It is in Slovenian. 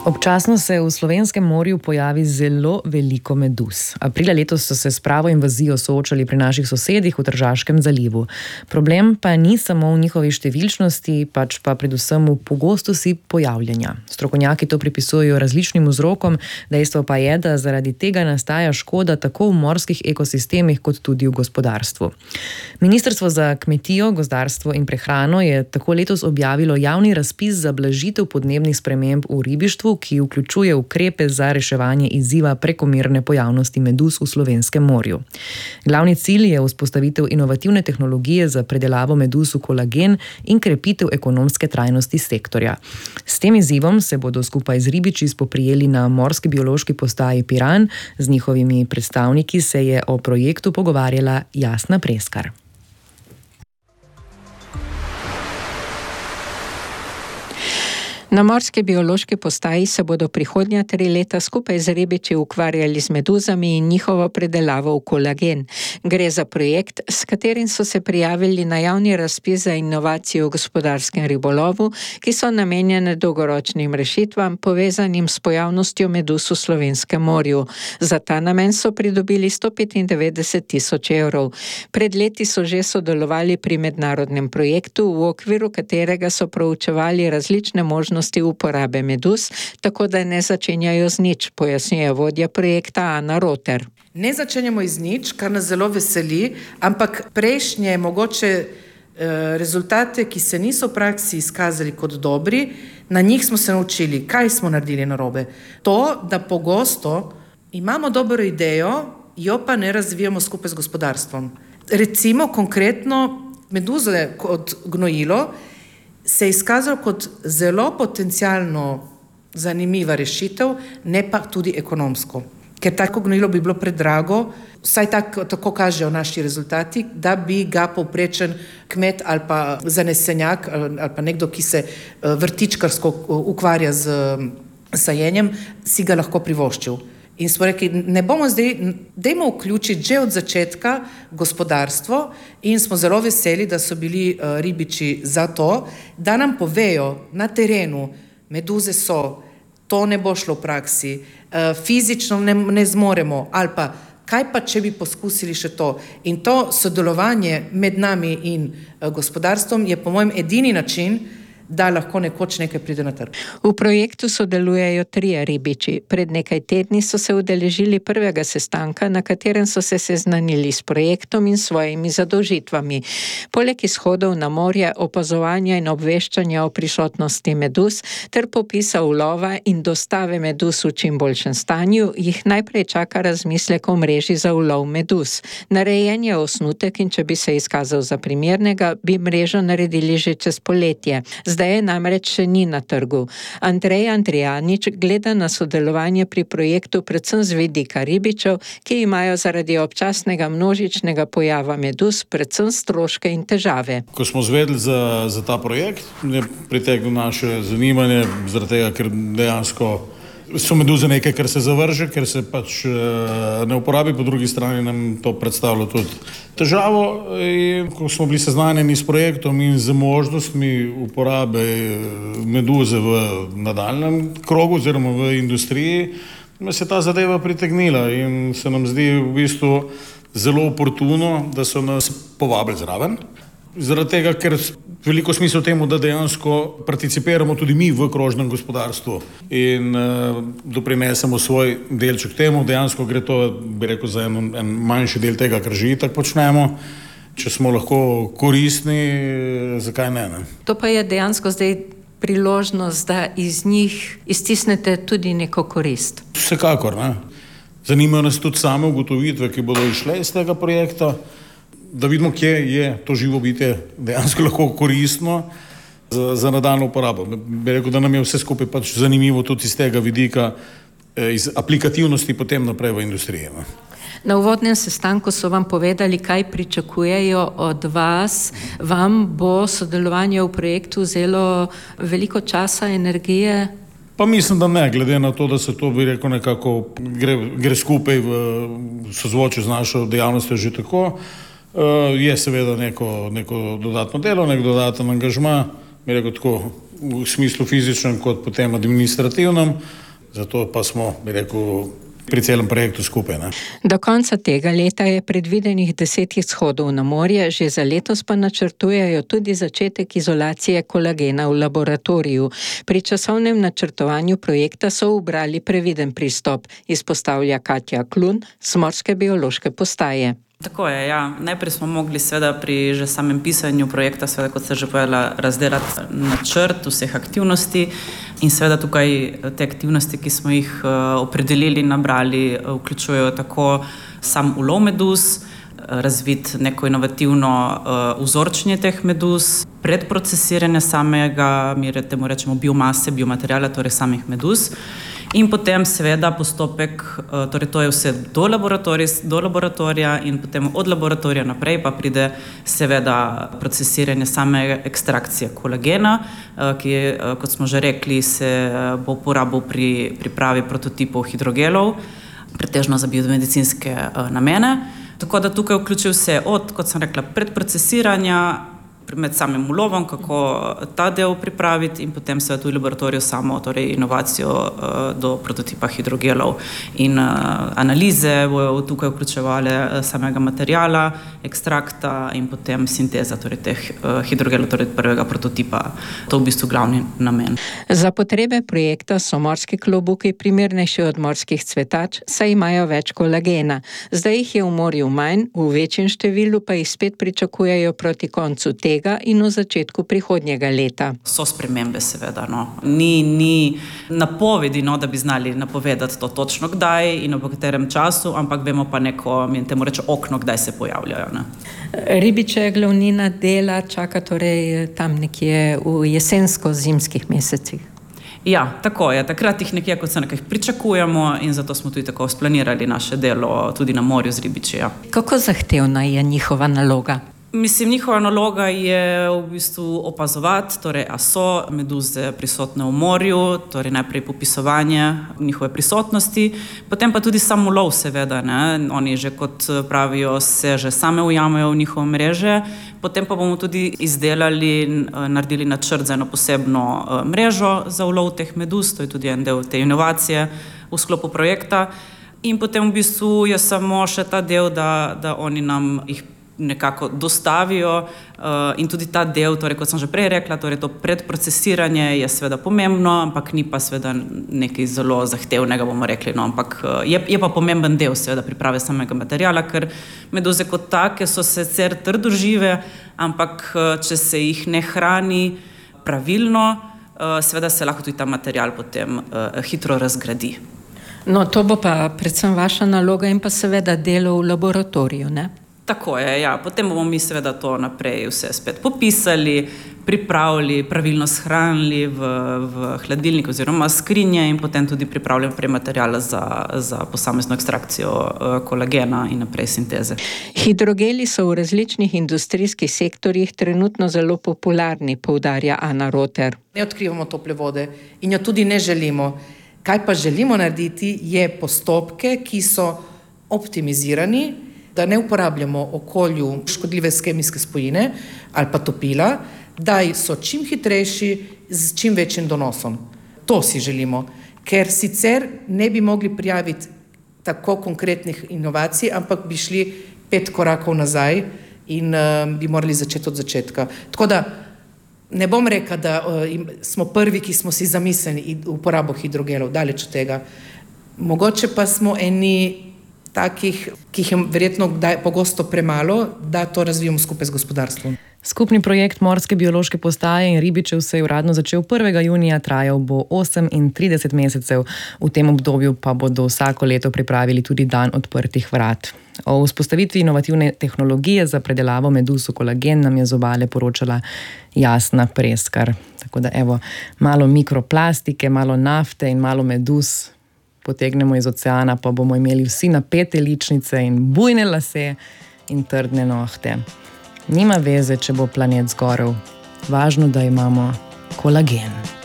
Občasno se v slovenskem morju pojavi zelo veliko meduz. Aprila letos so se s pravo invazijo soočali pri naših sosedih v Tržaškem zalivu. Problem pa ni samo v njihovi številčnosti, pač pa predvsem v pogostosti pojavljanja. Strokovnjaki to pripisujejo različnim vzrokom, dejstvo pa je, da zaradi tega nastaja škoda tako v morskih ekosistemih kot tudi v gospodarstvu. Ministrstvo za kmetijo, gozdarstvo in prehrano je tako letos objavilo javni razpis za blažitev podnebnih sprememb v ribištvu, ki vključuje ukrepe za reševanje izziva prekomerne pojavnosti meduz v slovenskem morju. Glavni cilj je vzpostavitev inovativne tehnologije za predelavo meduz v kolagen in krepitev ekonomske trajnosti sektorja. S tem izzivom se bodo skupaj z ribiči spoprijeli na morski biološki postaji Piran. Z njihovimi predstavniki se je o projektu pogovarjala Jasna Preskar. Na morski biološki postaji se bodo prihodnja 3 leta skupaj z ribiči ukvarjali z meduzami in njihovo predelavo v kolagen. Gre za projekt, s katerim so se prijavili na javni razpis za inovacijo v gospodarskem ribolovu, ki so namenjene dolgoročnim rešitvam, povezanim s pojavnostjo meduz v slovenskem morju. Za ta namen so pridobili 195.000 evrov. Pred leti so že sodelovali pri mednarodnem projektu, v okviru katerega so proučevali različne možnosti uporabe meduz, tako da ne začenjajo z nič, pojasnjuje vodja projekta Ana Roter. Ne začenjamo iz nič, kar nas zelo veseli, ampak prejšnje mogoče rezultate, ki se niso v praksi izkazali kot dobri, na njih smo se naučili, kaj smo naredili narobe. To, da pogosto imamo dobro idejo, jo pa ne razvijamo skupaj z gospodarstvom. Recimo konkretno meduze kot gnojilo se je izkazalo kot zelo potencialno zanimiva rešitev, ne pa tudi ekonomsko. Ker tako gnojilo bi bilo predrago, vsaj tako kažejo naši rezultati, da bi ga povprečen kmet ali pa zanesenjak ali pa nekdo, ki se vrtičkarsko ukvarja z sajenjem, si ga lahko privoščil. In smo rekli, ne bomo zdaj, dajmo vključiti že od začetka gospodarstvo in smo zelo veseli, da so bili ribiči za to, da nam povejo na terenu, meduze so, to ne bo šlo v praksi, fizično ne zmoremo ali pa kaj pa, če bi poskusili še to. In to sodelovanje med nami in gospodarstvom je po mojem edini način, da lahko nekoč nekaj pride na trg. V projektu sodelujejo 3 ribiči. Pred nekaj tedni so se udeležili prvega sestanka, na katerem so se seznanili s projektom in svojimi zadolžitvami. Poleg izhodov na morje, opazovanja in obveščanja o prisotnosti meduz ter popisa ulova in dostave meduz v čim boljšem stanju, jih najprej čaka razmislek o mreži za ulov meduz. Narejen je osnutek in če bi se izkazal za primernega, bi mrežo naredili že čez poletje. Zdaj je namreč še ni na trgu. Andrej Andrijanič gleda na sodelovanje pri projektu predvsem z vidika ribičev, ki imajo zaradi občasnega množičnega pojava meduz predvsem stroške in težave. Ko smo zvedeli za ta projekt, je pritegnilo naše zanimanje, zaradi tega, ker dejansko so meduze nekaj, kar se zavrže, ker se pač ne uporabi, po drugi strani nam to predstavlja tudi težavo. In ko smo bili seznanjeni s projektom in z možnostmi uporabe meduze v nadaljnjem krogu oziroma v industriji, nas je ta zadeva pritegnila in se nam zdi v bistvu zelo oportuno, da so nas povabili zraven. Zaradi tega, ker veliko smisel temu, da dejansko participiramo tudi mi v krožnem gospodarstvu in doprinesemo svoj delček temu. Dejansko gre to, bi rekel, za en manjši del tega, kar že itak počnemo. Če smo lahko koristni, zakaj ne? To pa je dejansko zdaj priložnost, da iz njih iztisnete tudi neko korist. Vsekakor, ne. Zanimajo nas tudi same ugotovitve, ki bodo išle iz tega projekta, da vidimo, kje je to živo bitje dejansko lahko koristno za nadaljnjo uporabo. Bi rekel, da nam je vse skupaj pač zanimivo tudi iz tega vidika, iz aplikativnosti potem naprej v industriji. Na uvodnem sestanku so vam povedali, kaj pričakujejo od vas. Vam bo sodelovanje v projektu vzelo veliko časa, energije? Pa mislim, da ne, glede na to, da se to, bi rekel, nekako gre skupaj v sozvočju z našo dejavnostjo že tako. Je seveda neko dodatno delo, nek dodaten angažma, bi rekel tako, v smislu fizičnem kot potem administrativnem, zato pa smo, bi rekel, pri celem projektu skupaj. Ne? Do konca tega leta je predvidenih 10 izhodov na morje, že za letos pa načrtujejo tudi začetek izolacije kolagena v laboratoriju. Pri časovnem načrtovanju projekta so ubrali previden pristop, izpostavlja Katja Klun z Morske biološke postaje. Tako je, ja. Najprej smo mogli seveda pri že samem pisanju projekta, seveda, kot se že povedala, razdelati načrt vseh aktivnosti in seveda tukaj te aktivnosti, ki smo jih opredelili, nabrali, vključujejo tako sam ulov meduz, razviti neko inovativno vzorčenje teh meduz, predprocesiranje samega, mi temu rečemo biomase, biomaterijala, torej samih meduz. In potem seveda postopek, torej to je vse do laboratorija in potem od laboratorija naprej pa pride seveda procesiranje same ekstrakcije kolagena, ki, kot smo že rekli, se bo uporabil pri pripravi prototipov hidrogelov, pretežno za biomedicinske namene. Tako da tukaj vključuje vse od, kot sem rekla, predprocesiranja, med samim ulovom, kako ta del pripraviti in potem seveda tudi laboratorijo samo, torej inovacijo do prototipa hidrogelov. In analize bojo tukaj vključevale samega materijala, ekstrakta in potem sinteza, torej teh hidrogelov, torej prvega prototipa. To je v bistvu glavni namen. Za potrebe projekta so morski klobuki primernejši od morskih cvetač, saj imajo več kolagena. Zdaj jih je v morju manj, v večjem številu pa jih spet pričakujejo proti koncu tega in v začetku prihodnjega leta. So spremembe seveda, no. Ni napovedi, no, da bi znali napovedati to točno kdaj in v katerem času, ampak vemo pa neko, mi temu reče, okno, kdaj se pojavljajo. Ne. Ribiče glavnina dela čaka torej tam nekje v jesensko-zimskih mesecih. Ja, tako je. Takrat jih nekje, kot se nekaj pričakujemo in zato smo tudi tako splanirali naše delo tudi na morju z ribiči. Ja. Kako zahtevna je njihova naloga? Mislim, njihova naloga je v bistvu opazovati, torej a so meduze prisotne v morju, torej najprej popisovanje njihove prisotnosti, potem pa tudi sam ulov seveda, ne. Oni že, kot pravijo, se že same ujamejo v njihovo mreže, potem pa bomo tudi izdelali, naredili načrt za eno posebno mrežo za ulov teh meduz, to je tudi en del te inovacije v sklopu projekta. In potem v bistvu je samo še ta del, da oni nam jih nekako dostavijo in tudi ta del, torej kot sem že prej rekla, torej to predprocesiranje je seveda pomembno, ampak ni pa seveda nekaj zelo zahtevnega, bomo rekli, no, ampak je pa pomemben del seveda priprave samega materijala, ker meduze kot take so sicer trdožive, ampak če se jih ne hrani pravilno, seveda se lahko tudi ta material potem hitro razgradi. No, to bo pa predvsem vaša naloga in pa seveda delo v laboratoriju, ne? Tako je, ja. Potem bomo mi seveda to naprej vse spet popisali, pripravili, pravilno shranili v hladilnik oziroma skrinje in potem tudi pripravljali material za posamezno ekstrakcijo kolagena in naprej sinteze. Hidrogeli so v različnih industrijskih sektorjih trenutno zelo popularni, poudarja Ana Roter. Ne odkrivamo tople vode in jo tudi ne želimo. Kaj pa želimo narediti, je postopke, ki so optimizirani, da ne uporabljamo okolju škodljive kemijske spojine ali pa topila, da so čim hitrejši z čim večjim donosom. To si želimo, ker sicer ne bi mogli prijaviti tako konkretnih inovacij, ampak bi šli 5 korakov nazaj in bi morali začeti od začetka. Tako da ne bom rekla, da smo prvi, ki smo si zamislili uporabo hidrogelov, daleč od tega. Mogoče pa smo eni takih, ki jih je verjetno pogosto premalo, da to razvijamo skupaj z gospodarstvom. Skupni projekt Morske biološke postaje in ribičev se je uradno začel 1. junija, trajal bo 38 mesecev. V tem obdobju pa bodo vsako leto pripravili tudi dan odprtih vrat. O vzpostavitvi inovativne tehnologije za predelavo meduz v kolagen nam je z obale poročala Jasna Preskar. Tako da evo, malo mikroplastike, malo nafte in malo meduz potegnemo iz oceana, pa bomo imeli vsi napete ličnice in bujne lase in trdne nohte. Nima veze, če bo planet zgorel. Važno, da imamo kolagen.